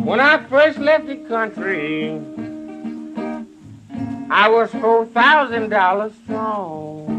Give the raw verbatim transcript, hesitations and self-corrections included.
When I first left the country, I was four thousand dollars strong.